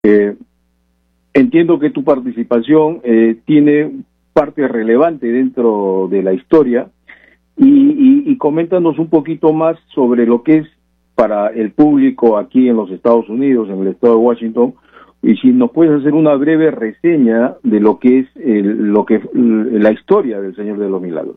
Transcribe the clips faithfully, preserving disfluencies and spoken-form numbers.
Eh, entiendo que tu participación eh, tiene parte relevante dentro de la historia y, y, y coméntanos un poquito más sobre lo que es para el público aquí en los Estados Unidos, en el estado de Washington, y si nos puedes hacer una breve reseña de lo que es el, lo que la historia del Señor de los Milagros.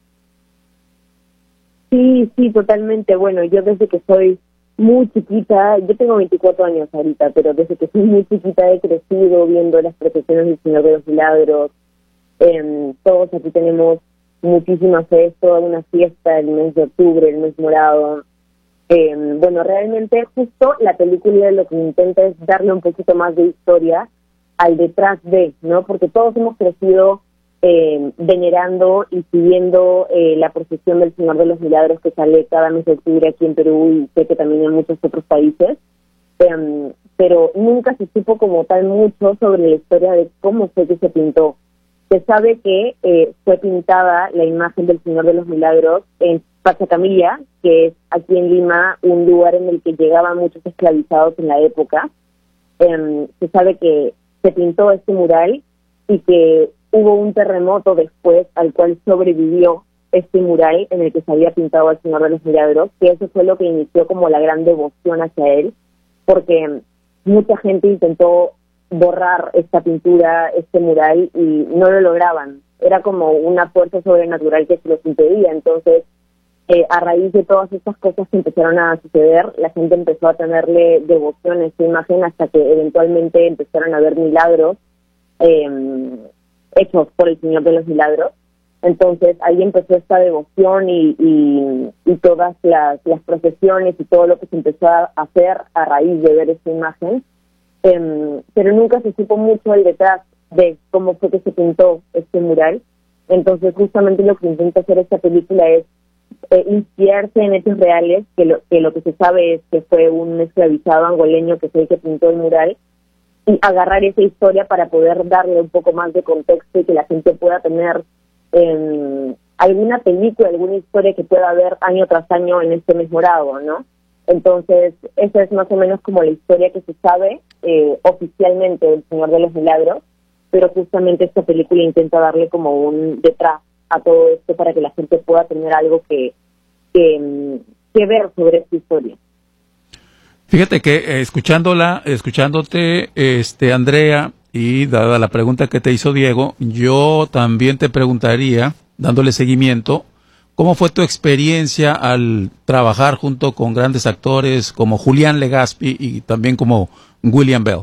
Sí, sí, totalmente. Bueno, yo desde que soy muy chiquita, yo tengo veinticuatro años ahorita, pero desde que soy muy chiquita he crecido viendo las procesiones del Señor de los Milagros. Eh, todos aquí tenemos muchísima fe, toda una fiesta el mes de octubre, el mes morado. Eh, bueno, realmente justo la película lo que intenta es darle un poquito más de historia al detrás de, ¿no? Porque todos hemos crecido eh, venerando y siguiendo eh, la procesión del Señor de los Milagros que sale cada mes de octubre aquí en Perú y sé que también en muchos otros países, eh, pero nunca se supo como tal mucho sobre la historia de cómo fue que se pintó. Se sabe que eh, fue pintada la imagen del Señor de los Milagros en Pachacamilla, que es aquí en Lima un lugar en el que llegaban muchos esclavizados en la época. Eh, se sabe que se pintó este mural y que hubo un terremoto después al cual sobrevivió este mural en el que se había pintado al Señor de los Milagros, que eso fue lo que inició como la gran devoción hacia él, porque mucha gente intentó borrar esta pintura, este mural, y no lo lograban. Era como una fuerza sobrenatural que se los impedía. Entonces, eh, a raíz de todas estas cosas que empezaron a suceder, la gente empezó a tenerle devoción a esta imagen hasta que eventualmente empezaron a haber milagros eh, hechos por el Señor de los Milagros. Entonces, ahí empezó esta devoción y, y, y todas las, las procesiones y todo lo que se empezó a hacer a raíz de ver esta imagen. Eh, pero nunca se supo mucho el detrás de cómo fue que se pintó este mural. Entonces justamente lo que intenta hacer esta película es eh, inspirarse en hechos reales, que lo, que lo que se sabe es que fue un esclavizado angoleño que fue el que pintó el mural, y agarrar esa historia para poder darle un poco más de contexto y que la gente pueda tener eh, alguna película, alguna historia que pueda ver año tras año en este mes morado, ¿no? Entonces, esa es más o menos como la historia que se sabe eh, oficialmente del Señor de los Milagros, pero justamente esta película intenta darle como un detrás a todo esto para que la gente pueda tener algo que, que, que ver sobre esta historia. Fíjate que eh, escuchándola, escuchándote, este, Andrea, y dada la pregunta que te hizo Diego, yo también te preguntaría, dándole seguimiento, ¿cómo fue tu experiencia al trabajar junto con grandes actores como Julián Legaspi y también como William Bell?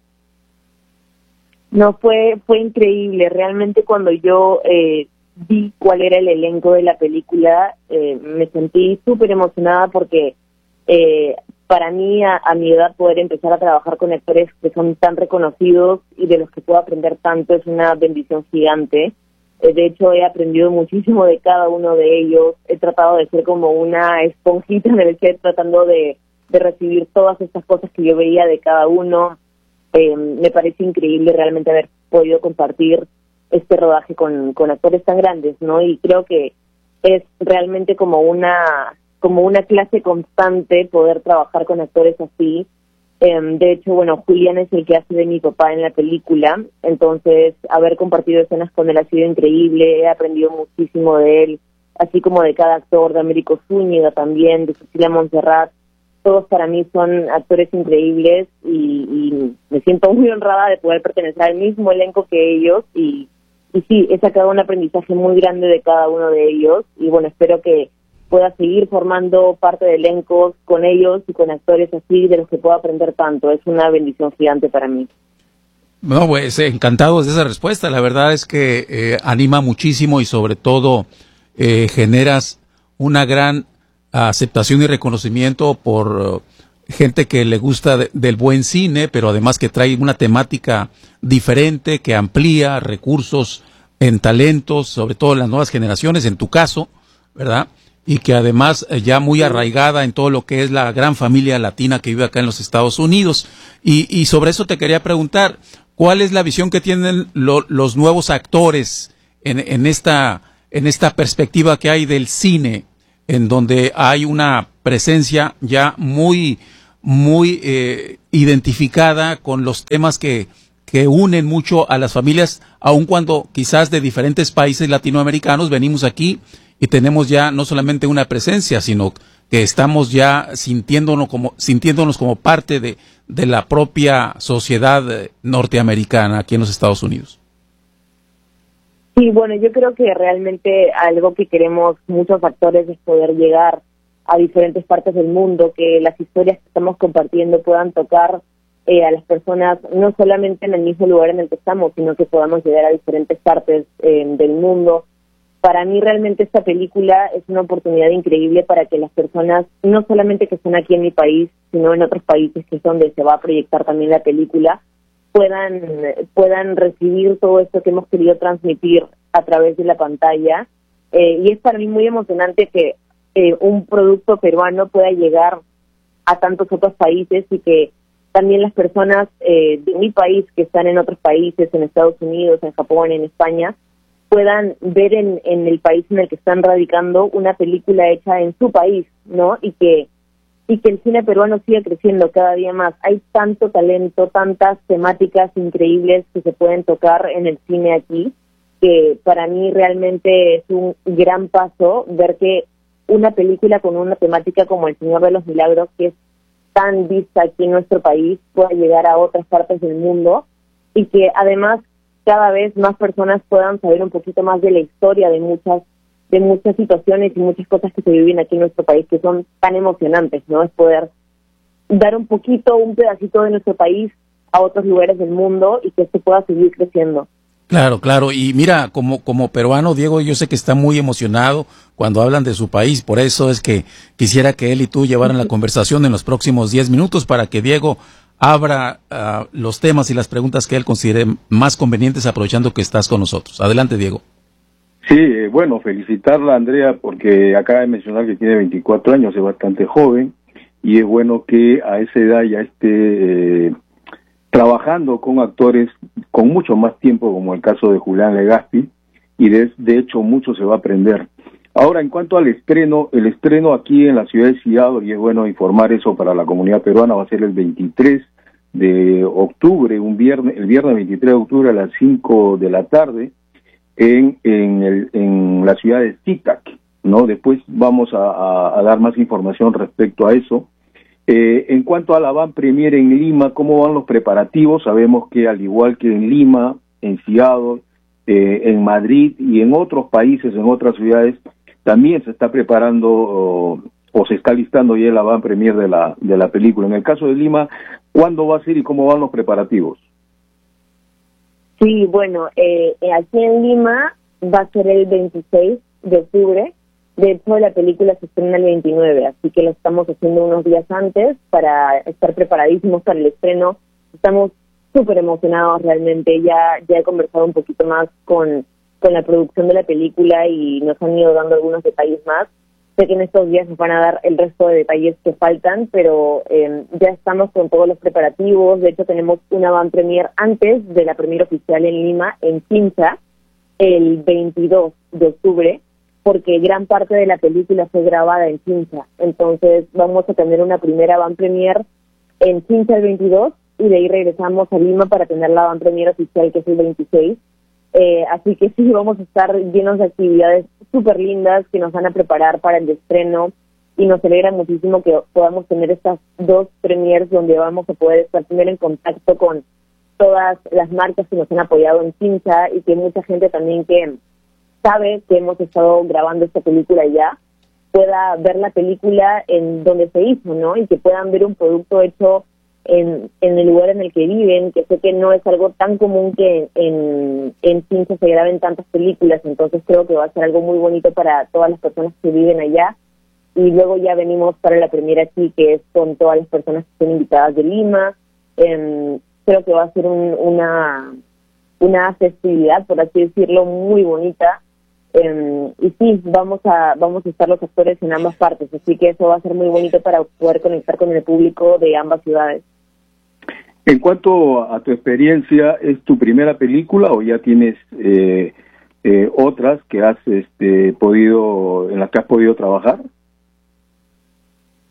No, fue fue increíble. Realmente cuando yo eh, vi cuál era el elenco de la película, eh, me sentí súper emocionada porque eh, para mí, a, a mi edad, poder empezar a trabajar con actores que son tan reconocidos y de los que puedo aprender tanto es una bendición gigante. De hecho, he aprendido muchísimo de cada uno de ellos. He tratado de ser como una esponjita en el set, tratando de, de recibir todas estas cosas que yo veía de cada uno. Eh, me parece increíble realmente haber podido compartir este rodaje con, con actores tan grandes, ¿no? Y creo que es realmente como una como una clase constante poder trabajar con actores así. Um, de hecho, bueno, Julián es el que hace de mi papá en la película, entonces haber compartido escenas con él ha sido increíble, he aprendido muchísimo de él, así como de cada actor, de Américo Zúñiga también, de Cecilia Montserrat. Todos para mí son actores increíbles y, y me siento muy honrada de poder pertenecer al mismo elenco que ellos y, y sí, he sacado un aprendizaje muy grande de cada uno de ellos y bueno, espero que pueda seguir formando parte de elencos con ellos y con actores así de los que puedo aprender tanto. Es una bendición gigante para mí. No, pues encantados de esa respuesta. La verdad es que eh, anima muchísimo y sobre todo eh, generas una gran aceptación y reconocimiento por uh, gente que le gusta de, del buen cine, pero además que trae una temática diferente, que amplía recursos en talentos, sobre todo en las nuevas generaciones, en tu caso, ¿verdad? Y que además eh, ya muy arraigada en todo lo que es la gran familia latina que vive acá en los Estados Unidos. Y, y sobre eso te quería preguntar, ¿cuál es la visión que tienen lo, los nuevos actores en, en esta en esta perspectiva que hay del cine, en donde hay una presencia ya muy muy eh, identificada con los temas que, que unen mucho a las familias, aun cuando quizás de diferentes países latinoamericanos venimos aquí y tenemos ya no solamente una presencia, sino que estamos ya sintiéndonos como, sintiéndonos como parte de, de la propia sociedad norteamericana aquí en los Estados Unidos. Sí, bueno, yo creo que realmente algo que queremos muchos actores es poder llegar a diferentes partes del mundo, que las historias que estamos compartiendo puedan tocar eh, a las personas no solamente en el mismo lugar en el que estamos, sino que podamos llegar a diferentes partes eh, del mundo. Para mí realmente esta película es una oportunidad increíble para que las personas, no solamente que están aquí en mi país, sino en otros países que es donde se va a proyectar también la película, puedan puedan recibir todo esto que hemos querido transmitir a través de la pantalla. Eh, y es para mí muy emocionante que eh, un producto peruano pueda llegar a tantos otros países y que también las personas eh, de mi país que están en otros países, en Estados Unidos, en Japón, en España, puedan ver en, en el país en el que están radicando una película hecha en su país, ¿no? Y que y que el cine peruano siga creciendo cada día más. Hay tanto talento, tantas temáticas increíbles que se pueden tocar en el cine aquí, que para mí realmente es un gran paso ver que una película con una temática como El Señor de los Milagros, que es tan vista aquí en nuestro país, pueda llegar a otras partes del mundo y que además cada vez más personas puedan saber un poquito más de la historia de muchas de muchas situaciones y muchas cosas que se viven aquí en nuestro país, que son tan emocionantes, ¿no? Es poder dar un poquito, un pedacito de nuestro país a otros lugares del mundo y que se pueda seguir creciendo. Claro, claro. Y mira, como, como peruano, Diego, yo sé que está muy emocionado cuando hablan de su país. Por eso es que quisiera que él y tú llevaran la conversación en los próximos diez minutos para que Diego abra uh, los temas y las preguntas que él considere más convenientes, aprovechando que estás con nosotros. Adelante, Diego. Sí, eh, bueno, felicitarla, Andrea, porque acaba de mencionar que tiene veinticuatro años, es bastante joven, y es bueno que a esa edad ya esté eh, trabajando con actores con mucho más tiempo, como el caso de Julián Legazpi, y de, de hecho mucho se va a aprender. Ahora, en cuanto al estreno, el estreno aquí en la ciudad de Seattle, y es bueno informar eso para la comunidad peruana, va a ser el veintitrés de octubre, un viernes, el viernes veintitrés de octubre a las cinco de la tarde, en en, el, en la ciudad de SeaTac, ¿no? Después vamos a, a, a dar más información respecto a eso. Eh, en cuanto a la van premier en Lima, ¿cómo van los preparativos? Sabemos que al igual que en Lima, en Seattle, eh, en Madrid y en otros países, en otras ciudades, también se está preparando o, o se está listando ya la van premier de la de la película. En el caso de Lima, ¿cuándo va a ser y cómo van los preparativos? Sí, bueno, eh, aquí en Lima va a ser el veintiséis de octubre. De hecho, la película se estrena el veintinueve, así que lo estamos haciendo unos días antes para estar preparadísimos para el estreno. Estamos súper emocionados realmente. Ya ya he conversado un poquito más con, con la producción de la película y nos han ido dando algunos detalles más. Sé que en estos días nos van a dar el resto de detalles que faltan, pero eh, ya estamos con todos los preparativos. De hecho, tenemos una van premier antes de la premier oficial en Lima, en Chincha, el veintidós de octubre, porque gran parte de la película fue grabada en Chincha. Entonces, vamos a tener una primera van premier en Chincha el veintidós y de ahí regresamos a Lima para tener la van premier oficial, que es el veintiséis. Eh, así que sí, vamos a estar llenos de actividades súper lindas que nos van a preparar para el estreno y nos alegra muchísimo que podamos tener estas dos premiers donde vamos a poder estar primero en contacto con todas las marcas que nos han apoyado en Chincha y que mucha gente también que sabe que hemos estado grabando esta película ya pueda ver la película en donde se hizo, ¿no? Y que puedan ver un producto hecho en, en el lugar en el que viven, que sé que no es algo tan común que en, en Chincha se graben tantas películas, entonces creo que va a ser algo muy bonito para todas las personas que viven allá. Y luego ya venimos para la primera aquí, que es con todas las personas que son invitadas de Lima. Eh, creo que va a ser un, una, una festividad, por así decirlo, muy bonita. Eh, y sí, vamos a vamos a estar los actores en ambas partes, así que eso va a ser muy bonito para poder conectar con el público de ambas ciudades. En cuanto a tu experiencia, ¿es tu primera película o ya tienes eh, eh, otras que has este, podido en las que has podido trabajar?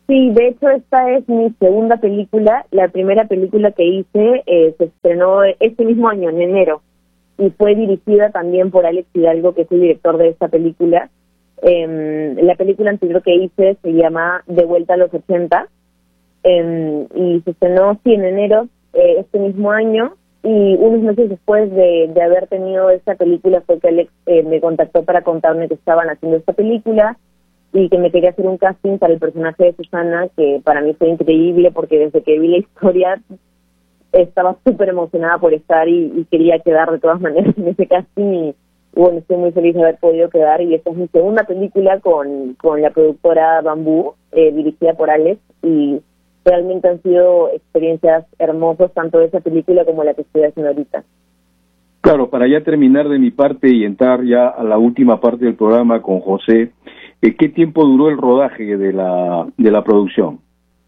Sí, de hecho esta es mi segunda película. La primera película que hice eh, se estrenó este mismo año, en enero, y fue dirigida también por Alex Hidalgo, que es el director de esta película. Eh, la película anterior que hice se llama De vuelta a los ochenta, eh, y se estrenó, sí, en enero eh, este mismo año, y unos meses después de, de haber tenido esta película fue que Alex eh, me contactó para contarme que estaban haciendo esta película y que me quería hacer un casting para el personaje de Susana, que para mí fue increíble porque desde que vi la historia estaba súper emocionada por estar y, y quería quedar de todas maneras en ese casting, y bueno, estoy muy feliz de haber podido quedar, y esta es mi segunda película con, con la productora Bambú, eh, dirigida por Alex, y realmente han sido experiencias hermosas, tanto esa película como la que estoy haciendo ahorita. Claro, para ya terminar de mi parte y entrar ya a la última parte del programa con José, eh, ¿qué tiempo duró el rodaje de la de la producción?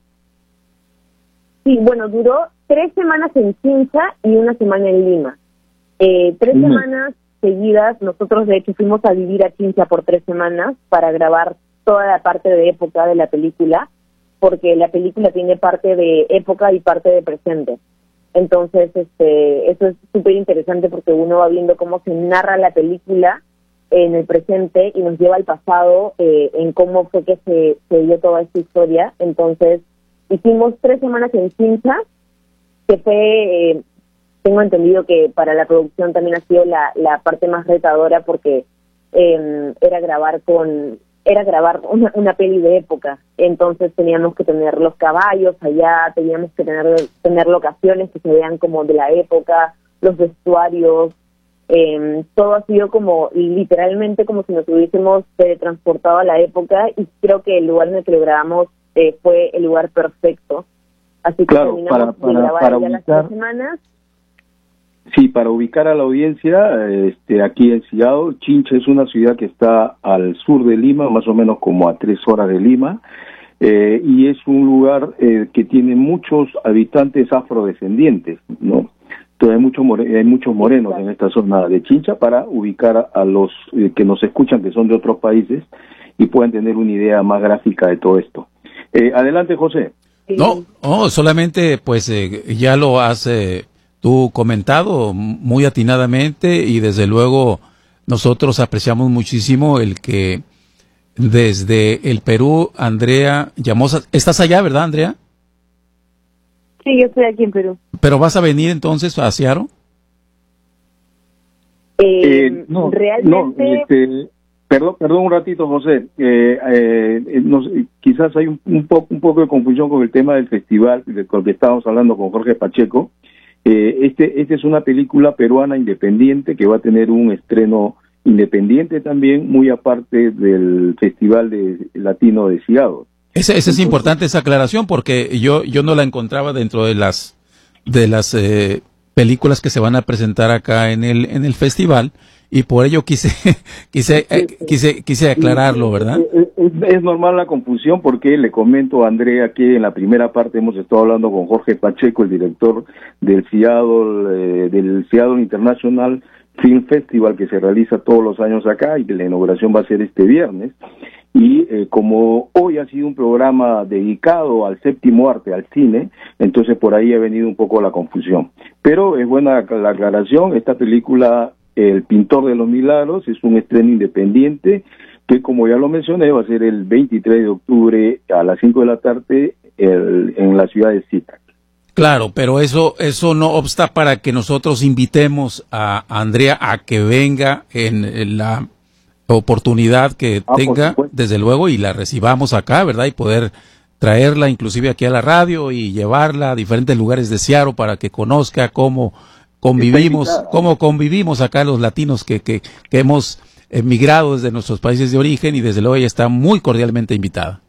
Sí, bueno, duró tres semanas en Chincha y una semana en Lima. Eh, tres uh-huh. semanas seguidas. Nosotros de hecho fuimos a vivir a Chincha por tres semanas para grabar toda la parte de época de la película, porque la película tiene parte de época y parte de presente. Entonces, este, eso es súper interesante porque uno va viendo cómo se narra la película en el presente y nos lleva al pasado, eh, en cómo fue que se, se dio toda esta historia. Entonces, hicimos tres semanas en Chincha, que fue, eh, tengo entendido que para la producción también ha sido la, la parte más retadora porque eh, era grabar con... era grabar una, una peli de época, entonces teníamos que tener los caballos allá, teníamos que tener tener locaciones que se vean como de la época, los vestuarios, eh, todo ha sido como literalmente como si nos hubiésemos eh, transportado a la época, y creo que el lugar en el que lo grabamos eh, fue el lugar perfecto, así que claro, terminamos para, para, de grabar para ya las tres semanas. Sí, para ubicar a la audiencia, este, aquí en Seattle, Chincha es una ciudad que está al sur de Lima, más o menos como a tres horas de Lima, eh, y es un lugar eh, que tiene muchos habitantes afrodescendientes, ¿no? Entonces hay, mucho more- hay muchos morenos en esta zona de Chincha para ubicar a los eh, que nos escuchan, que son de otros países, y puedan tener una idea más gráfica de todo esto. Eh, adelante, José. No, no, solamente pues eh, ya lo has... Eh... tú comentado muy atinadamente, y desde luego nosotros apreciamos muchísimo el que desde el Perú, Andrea Llamosa, ¿estás allá, verdad, Andrea? Sí, yo estoy aquí en Perú. ¿Pero vas a venir entonces a Seattle? Eh, eh, no, realmente... no, este, perdón, perdón un ratito, José. Eh, eh, nos, quizás hay un, un, po, un poco de confusión con el tema del festival, de con el que estábamos hablando con Jorge Pacheco. Eh, este, este es una película peruana independiente que va a tener un estreno independiente también, muy aparte del Festival de Latino de Seattle. Ese, ese es importante esa aclaración, porque yo yo no la encontraba dentro de las de las eh, películas que se van a presentar acá en el en el festival, y por ello quise quise eh, quise quise aclararlo, ¿verdad? Es, es, es normal la confusión, porque le comento a Andrea que en la primera parte hemos estado hablando con Jorge Pacheco, el director del Seattle eh, del Seattle International Film Festival, que se realiza todos los años acá, y que la inauguración va a ser este viernes. Y eh, como hoy ha sido un programa dedicado al séptimo arte, al cine, entonces por ahí ha venido un poco la confusión. Pero es buena la aclaración. Esta película, El Pintor de los Milagros, es un estreno independiente que, como ya lo mencioné, va a ser el veintitrés de octubre a las cinco de la tarde el, en la ciudad de Sita. Claro, pero eso eso no obsta para que nosotros invitemos a Andrea a que venga en, en la oportunidad que ah, tenga, desde luego, y la recibamos acá, ¿verdad? Y poder traerla inclusive aquí a la radio y llevarla a diferentes lugares de Seattle para que conozca cómo convivimos, cómo convivimos acá los latinos que, que, que hemos emigrado desde nuestros países de origen, y desde luego ella está muy cordialmente invitada.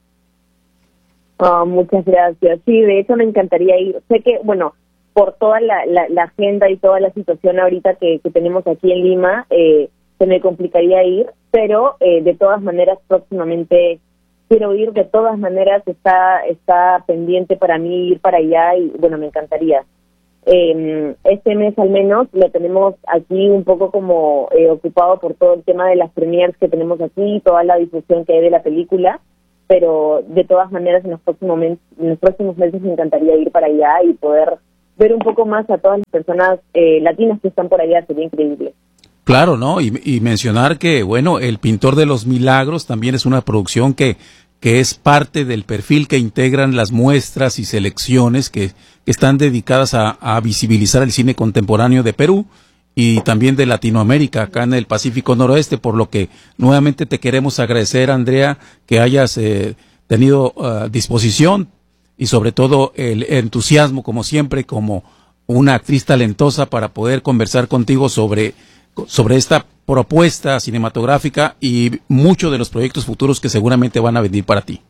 Oh, muchas gracias. Sí, de hecho me encantaría ir. Sé que, bueno, por toda la, la, la agenda y toda la situación ahorita que, que tenemos aquí en Lima, eh, se me complicaría ir, pero eh, de todas maneras próximamente quiero ir. De todas maneras está está pendiente para mí ir para allá, y bueno, me encantaría. Eh, este mes al menos lo tenemos aquí un poco como eh, ocupado por todo el tema de las premieres que tenemos aquí, toda la difusión que hay de la película, pero de todas maneras en los próximos meses, en los próximos meses me encantaría ir para allá y poder ver un poco más a todas las personas eh, latinas que están por allá. Sería increíble. Claro, ¿no? Y, y mencionar que, bueno, El Pintor de los Milagros también es una producción que, que es parte del perfil que integran las muestras y selecciones que, que están dedicadas a, a visibilizar el cine contemporáneo de Perú y también de Latinoamérica, acá en el Pacífico Noroeste, por lo que nuevamente te queremos agradecer, Andrea, que hayas eh, tenido uh, disposición y sobre todo el entusiasmo, como siempre, como una actriz talentosa para poder conversar contigo sobre, sobre esta propuesta cinematográfica y muchos de los proyectos futuros que seguramente van a venir para ti.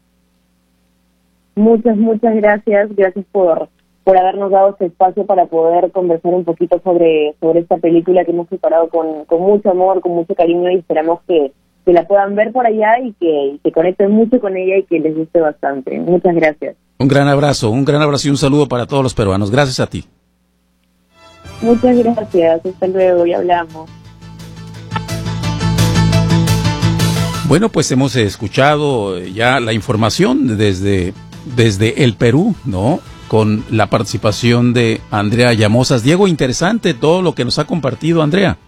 Muchas, muchas gracias. Gracias por, por habernos dado este espacio para poder conversar un poquito sobre, sobre esta película que hemos preparado con, con mucho amor, con mucho cariño, y esperamos que, que la puedan ver por allá y que, y que conecten mucho con ella y que les guste bastante. Muchas gracias. Un gran abrazo, un gran abrazo y un saludo para todos los peruanos. Gracias a ti. Muchas gracias. Hasta luego, ya hablamos. Bueno, pues hemos escuchado ya la información desde, desde el Perú, ¿no? Con la participación de Andrea Llamosas. Diego, interesante todo lo que nos ha compartido Andrea.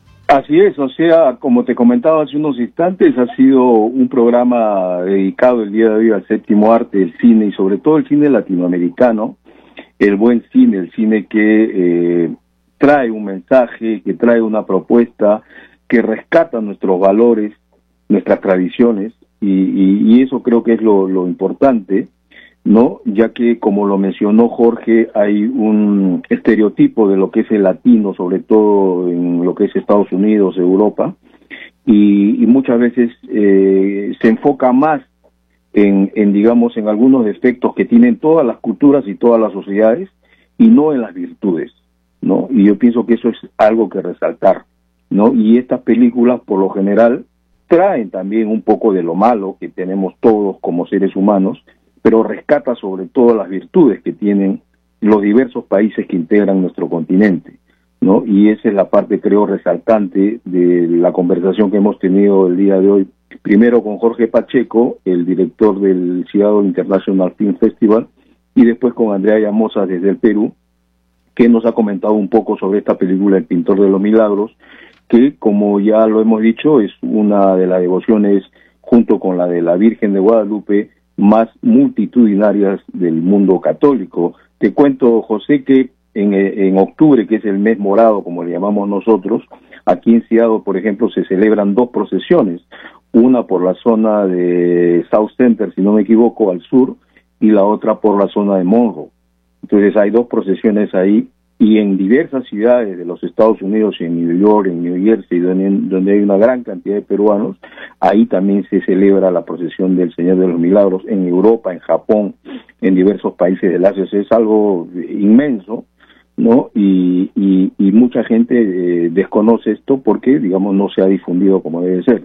Así es, o sea, como te comentaba hace unos instantes, ha sido un programa dedicado el día de hoy al séptimo arte, el cine y sobre todo el cine latinoamericano, el buen cine, el cine que eh, trae un mensaje, que trae una propuesta, que rescata nuestros valores, nuestras tradiciones, y, y, y eso creo que es lo, lo importante, ¿no? Ya que, como lo mencionó Jorge, hay un estereotipo de lo que es el latino, sobre todo en lo que es Estados Unidos, Europa, y, y muchas veces eh, se enfoca más en, en, digamos, en algunos defectos que tienen todas las culturas y todas las sociedades, y no en las virtudes, ¿no? Y yo pienso que eso es algo que resaltar, ¿no? Y estas películas, por lo general, traen también un poco de lo malo que tenemos todos como seres humanos, pero rescata sobre todo las virtudes que tienen los diversos países que integran nuestro continente, ¿no? Y esa es la parte, creo, resaltante de la conversación que hemos tenido el día de hoy, primero con Jorge Pacheco, el director del Seattle International Film Festival, y después con Andrea Llamosas desde el Perú, que nos ha comentado un poco sobre esta película El Pintor de los Milagros, que, como ya lo hemos dicho, es una de las devociones, junto con la de la Virgen de Guadalupe, más multitudinarias del mundo católico. Te cuento, José, que en, en octubre, que es el mes morado, como le llamamos nosotros, aquí en Seattle, por ejemplo, se celebran dos procesiones, una por la zona de South Center, si no me equivoco, al sur, y la otra por la zona de Monroe. Entonces hay dos procesiones ahí, y en diversas ciudades de los Estados Unidos, en New York, en New Jersey, donde, donde hay una gran cantidad de peruanos, ahí también se celebra la procesión del Señor de los Milagros, en Europa, en Japón, en diversos países del Asia. Es algo inmenso, ¿no? Y, y, y mucha gente eh, desconoce esto porque, digamos, no se ha difundido como debe ser.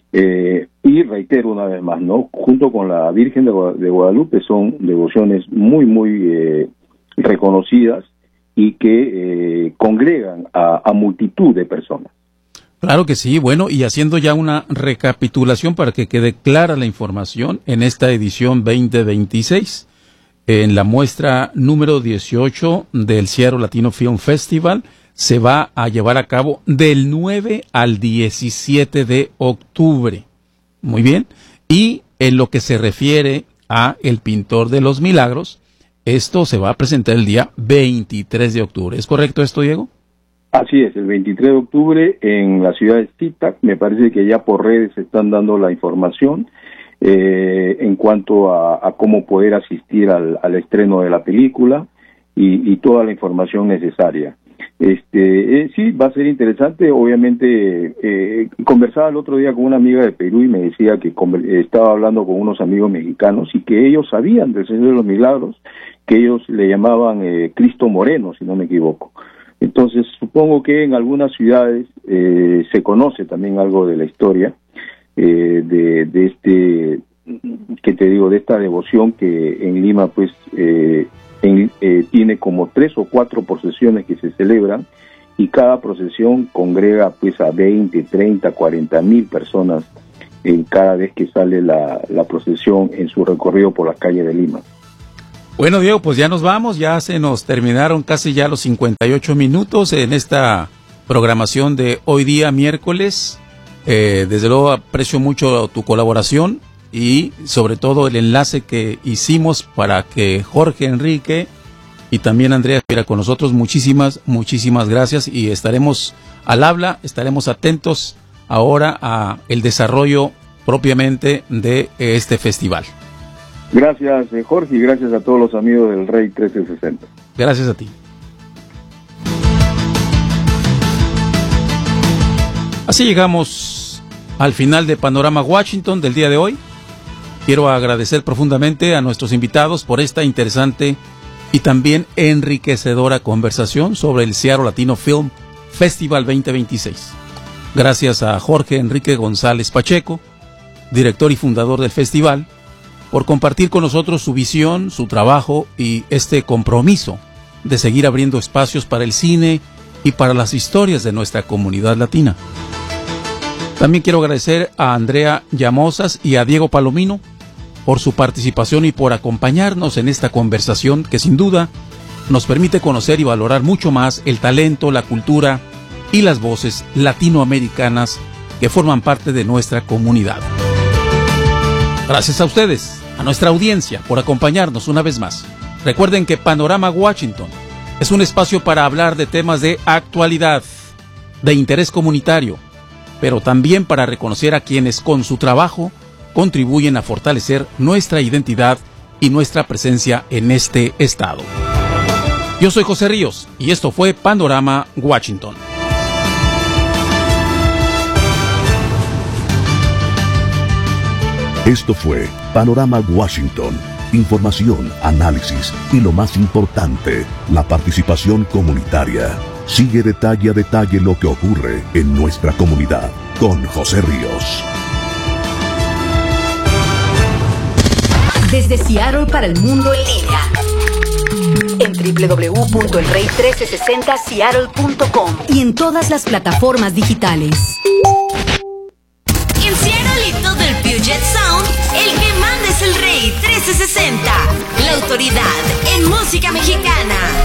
Eh, y reitero una vez más, ¿no? Junto con la Virgen de, de Guadalupe son devociones muy, muy eh, reconocidas, y que eh, congregan a, a multitud de personas. Claro que sí, bueno, y haciendo ya una recapitulación para que quede clara la información, en esta edición veinte veintiséis, en la muestra número dieciocho del Seattle Latino Film Festival, se va a llevar a cabo del nueve al diecisiete de octubre. Muy bien, y en lo que se refiere a El Pintor de los Milagros, esto se va a presentar el día veintitrés de octubre. ¿Es correcto esto, Diego? Así es, el veintitrés de octubre en la ciudad de SeaTac. Me parece que ya por redes se están dando la información eh, en cuanto a, a cómo poder asistir al, al estreno de la película y, y toda la información necesaria. Este, eh, sí, va a ser interesante. Obviamente, eh, conversaba el otro día con una amiga de Perú y me decía que estaba hablando con unos amigos mexicanos y que ellos sabían del Señor de los Milagros, que ellos le llamaban eh, Cristo Moreno, si no me equivoco. Entonces, supongo que en algunas ciudades eh, se conoce también algo de la historia eh, de, de este, que te digo, de esta devoción que en Lima, pues, eh, en, eh, tiene como tres o cuatro procesiones que se celebran, y cada procesión congrega, pues, a veinte, treinta, cuarenta mil personas eh, cada vez que sale la, la procesión en su recorrido por las calles de Lima. Bueno, Diego, pues ya nos vamos, ya se nos terminaron casi ya los cincuenta y ocho minutos en esta programación de hoy día miércoles. Eh, desde luego aprecio mucho tu colaboración y sobre todo el enlace que hicimos para que Jorge Enrique y también Andrea estuviera con nosotros. Muchísimas, muchísimas gracias y estaremos al habla, estaremos atentos ahora a el desarrollo propiamente de este festival. Gracias, Jorge, y gracias a todos los amigos del Rey trece sesenta. Gracias a ti. Así llegamos al final de Panorama Washington del día de hoy. Quiero agradecer profundamente a nuestros invitados por esta interesante y también enriquecedora conversación sobre el Seattle Latino Film Festival veinte veintiséis. Gracias a Jorge Enrique González Pacheco, director y fundador del festival, por compartir con nosotros su visión, su trabajo y este compromiso de seguir abriendo espacios para el cine y para las historias de nuestra comunidad latina. También quiero agradecer a Andrea Llamosas y a Diego Palomino por su participación y por acompañarnos en esta conversación que sin duda nos permite conocer y valorar mucho más el talento, la cultura y las voces latinoamericanas que forman parte de nuestra comunidad. Gracias a ustedes, a nuestra audiencia, por acompañarnos una vez más. Recuerden que Panorama Washington es un espacio para hablar de temas de actualidad, de interés comunitario, pero también para reconocer a quienes con su trabajo contribuyen a fortalecer nuestra identidad y nuestra presencia en este estado. Yo soy José Ríos y esto fue Panorama Washington. Esto fue Panorama Washington. Información, análisis y lo más importante, la participación comunitaria. Sigue detalle a detalle lo que ocurre en nuestra comunidad con José Ríos. Desde Seattle para el mundo en línea. En doble u doble u doble u punto el rey trece sesenta seattle punto com y en todas las plataformas digitales. En Seattle y todo el Puget Sound, el que manda es el Rey trece sesenta, la autoridad en música mexicana.